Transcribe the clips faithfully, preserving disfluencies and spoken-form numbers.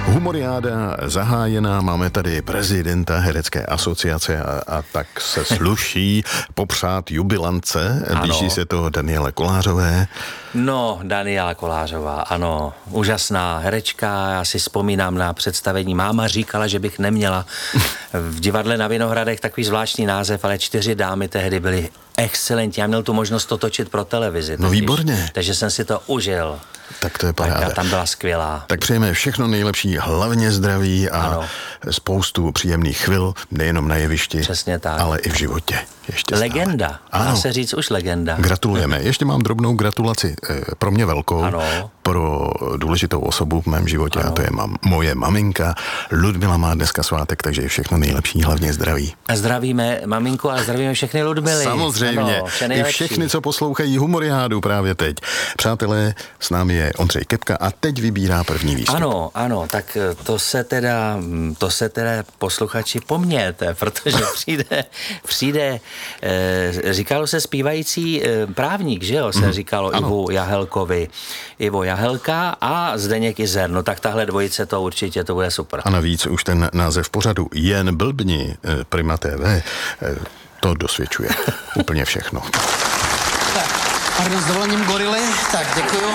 Humoriáda zahájená, máme tady prezidenta Herecké asociace a, a tak se sluší popřát jubilance. Blíží se to Daniele Kolářové. No, Daniela Kolářová, ano, úžasná herečka. Já si vzpomínám na představení. Máma říkala, že bych neměla v divadle na Vinohradech takový zvláštní název, ale čtyři dámy tehdy byly excelentní. Já měl tu možnost to točit pro televizi. No výborně. Takže jsem si to užil. Tak to je paráda. Tak tam byla skvělá. Tak přejeme všechno nejlepší, hlavně zdraví a ano. spoustu příjemných chvil, nejenom na jevišti, přesně tak, ale i v životě. Ještě legenda. Dá se říct už legenda. Gratulujeme. Ještě mám drobnou gratulaci. Pro mě velkou. Ano. Pro důležitou osobu v mém životě ano. A to je mam, moje maminka. Ludmila má dneska svátek, takže je všechno nejlepší, hlavně zdraví. A zdravíme maminku a zdravíme všechny Ludmily. Samozřejmě. Ano, I všechny, co poslouchají Humoriádu právě teď. Přátelé, s námi je Ondřej Kepka a teď vybírá první výstup. Ano, ano, tak to se teda, to se teda posluchači pomějte, protože přijde, přijde e, říkalo se zpívající e, právník, že jo, se mm. říkalo ano. Ivo Jahelkovi. Ivo Jahelka a Zdeněk Izer. No tak tahle dvojice, to určitě, to bude super. A navíc už ten název pořadu Jen blbni Prima T V, to dosvědčuje úplně všechno. Tak, pardon, s dovolením gorily, tak děkuju.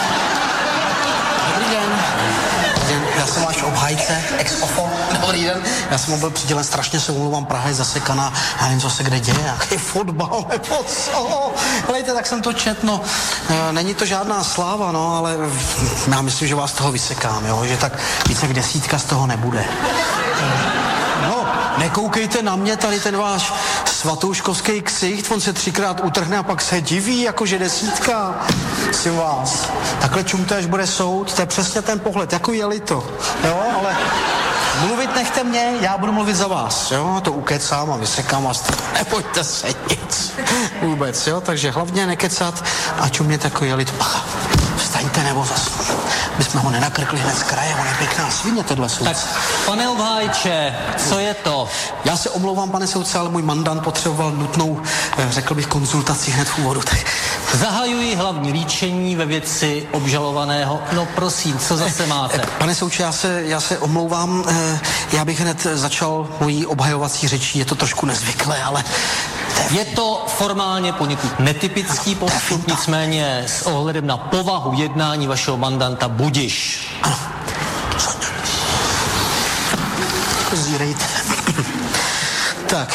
Dobrý den. den. Já jsem váš obhájce, ex ofo. Dobrý den. Já jsem mu byl přidělen, strašně se umlouvám, Praha je zasekaná, já nevím, co se kde děje, jaký fotbal, nebo co. Helejte, tak jsem to čet, no, není to žádná sláva, no, ale já myslím, že vás toho vysekám, jo, že tak více jak desítka z toho nebude. No, nekoukejte na mě, tady ten váš svatouškovský ksicht, on se třikrát utrhne a pak se diví, jakože desítka. Myslím vás. Takhle čumte, až bude soud, to je přesně ten pohled, jako jeli to, jo, ale mluvit nechte mě, já budu mluvit za vás, jo, to ukecám a vysekám vás, nebojte se nic, vůbec, jo, takže hlavně nekecat a čumět jako jeli to, pacha, vstaňte nebo zas. My jsme ho nenakrkli hned z kraje, on je pěkná svině, tohle soudce. Tak, pane obhájče, co je to? Já se omlouvám, pane soudce, ale můj mandant potřeboval nutnou, řekl bych, konzultaci hned v úvodu. Tak... Zahajuji hlavní líčení ve věci obžalovaného. No prosím, co zase máte? Pane soudče, já se, já se omlouvám, já bych hned začal mojí obhajovací řečí, je to trošku nezvyklé, ale... Je to formálně poněkud netypický postup, nicméně s ohledem na povahu jednání vašeho mandanta budiš. Ano. Zírejte. Tak.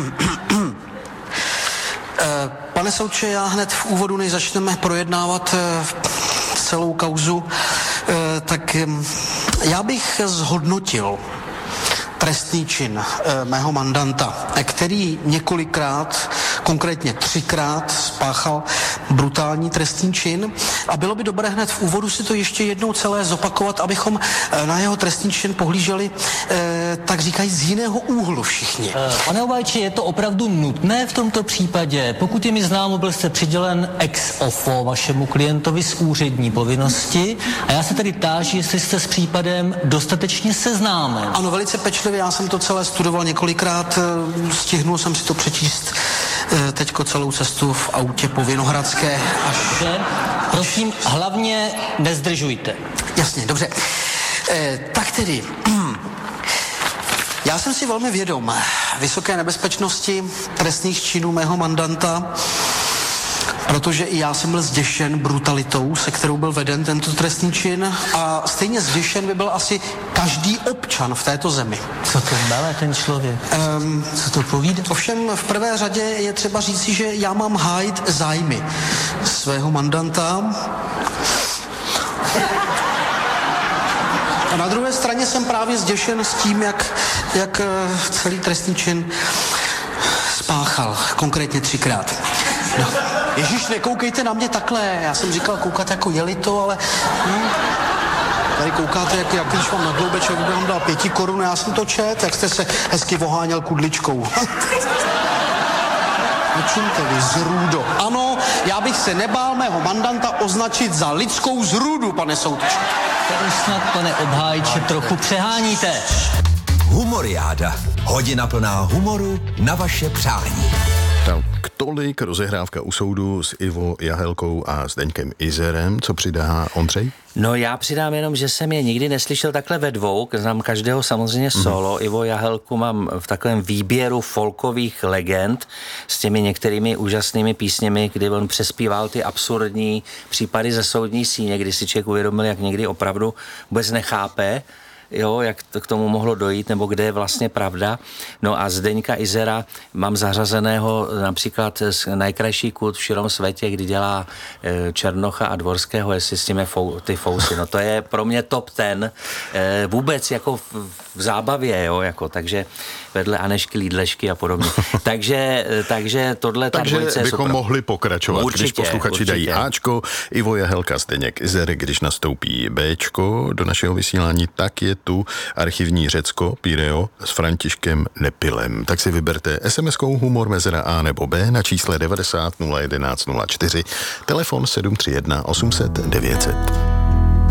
Pane soudče, já hned v úvodu, než začneme projednávat celou kauzu, tak já bych zhodnotil trestný čin e, mého mandanta, který několikrát, konkrétně třikrát spáchal brutální trestný čin a bylo by dobré hned v úvodu si to ještě jednou celé zopakovat, abychom e, na jeho trestný čin pohlíželi, e, tak říkají, z jiného úhlu všichni. E, pane obhájče, je to opravdu nutné v tomto případě? Pokud je mi známo, byl jste přidělen ex ofo vašemu klientovi z úřední povinnosti a já se tedy táži, jestli jste s případem dostatečně seznámen. Ano, velice pečlivě. Já jsem to celé studoval několikrát, stihnul jsem si to přečíst teďko celou cestu v autě po Vinohradské až... Dobře, prosím, hlavně nezdržujte. Jasně, dobře. E, tak tedy, já jsem si velmi vědom vysoké nebezpečnosti trestných činů mého mandanta, protože i já jsem byl zděšen brutalitou, se kterou byl veden tento trestný čin a stejně zděšen by byl asi každý občan v této zemi. Co to mele ten člověk? Um, Co to povídá? Ovšem v prvé řadě je třeba říci, že já mám hájit zájmy svého mandanta. A na druhé straně jsem právě zděšen s tím, jak, jak celý trestný čin spáchal, konkrétně třikrát. No. Ježíš, nekoukejte na mě takhle, já jsem říkal koukat jako jeli to, ale... Hm. Tady koukáte, jak, jak když vám na gloubeček by vám dal pěti korun, já jsem to čet, jak jste se hezky voháněl kudličkou. Nečumte vy, zrůdo. Ano, já bych se nebál mého mandanta označit za lidskou zrůdu, pane soudče. To už snad, pane obhájče, trochu přeháníte. Humoriáda. Hodina plná humoru na vaše přání. Tak tolik rozehrávka u soudu s Ivo Jahelkou a Zdeňkem Izerem. Co přidá Ondřej? No já přidám jenom, že jsem je nikdy neslyšel takhle ve dvou, znám každého samozřejmě solo. Mm. Ivo Jahelku mám v takovém výběru folkových legend s těmi některými úžasnými písněmi, kdy on přespíval ty absurdní případy ze soudní síně, kdy si člověk uvědomil, jak někdy opravdu vůbec nechápe, jo, jak to k tomu mohlo dojít, nebo kde je vlastně pravda. No a Zdeňka Izera mám zařazeného například Najkrajší kult v širom světě, kdy dělá Černocha a Dvorského, jestli s těmi fou, ty fousy. No to je pro mě top ten vůbec jako v, v zábavě, jo, jako, takže vedle Anešky, Lídlešky a podobně. takže, takže tohle ta takže dvojice je bychom super. mohli pokračovat. Určitě, když posluchači určitě. dají Ačko, Ivo Jahelka, Zdeněk Izer, když nastoupí Bčko do našeho vysílání, tak je tu archivní Řecko, Pireo s Františkem Nepilem. Tak si vyberte es em eskou humor mezera A nebo B na čísle devadesát nula jedenáct nula čtyři, telefon sedm tři jedna osm set devět set.